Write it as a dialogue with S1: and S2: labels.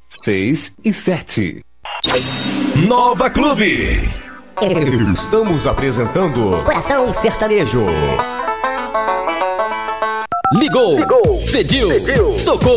S1: 6 e 7.
S2: Nova Clube.
S3: Estamos apresentando
S4: Coração Sertanejo.
S5: Ligou, pediu, tocou.